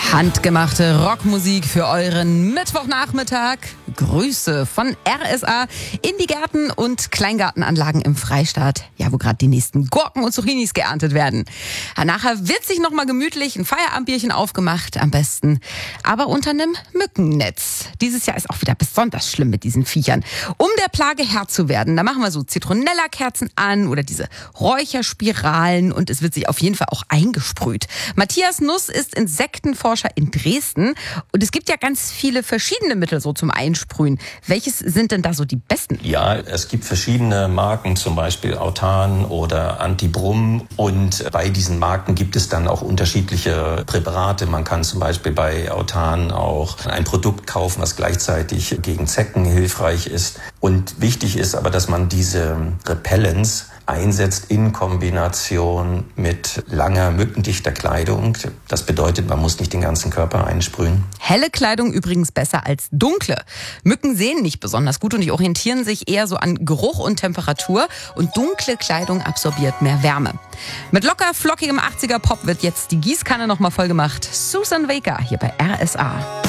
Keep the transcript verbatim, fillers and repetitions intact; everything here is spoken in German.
Handgemachte Rockmusik für euren Mittwochnachmittag. Grüße von R S A in die Gärten und Kleingartenanlagen im Freistaat. Ja, wo gerade die nächsten Gurken und Zucchinis geerntet werden. Ja, nachher wird sich nochmal gemütlich ein Feierabendbierchen aufgemacht, am besten aber unter einem Mückennetz. Dieses Jahr ist auch wieder besonders schlimm mit diesen Viechern. Um der Plage Herr zu werden, da machen wir so Zitronella-Kerzen an oder diese Räucherspiralen und es wird sich auf jeden Fall auch eingesprüht. Matthias Nuss ist Insektenforscher in Dresden und es gibt ja ganz viele verschiedene Mittel so zum Einsprühen. Welches sind denn da so die besten? Ja, es gibt verschiedene Marken, zum Beispiel Autan oder Antibrum, und bei diesen Marken gibt es dann auch unterschiedliche Präparate. Man kann zum Beispiel bei Autan auch ein Produkt kaufen, was gleichzeitig gegen Zecken hilfreich ist. Und wichtig ist aber, dass man diese Repellents einsetzt in Kombination mit langer, mückendichter Kleidung. Das bedeutet, man muss nicht den ganzen Körper einsprühen. Helle Kleidung übrigens besser als dunkle. Mücken sehen nicht besonders gut und die orientieren sich eher so an Geruch und Temperatur. Und dunkle Kleidung absorbiert mehr Wärme. Mit locker flockigem achtziger Pop wird jetzt die Gießkanne nochmal voll gemacht. Susan Baker hier bei R S A.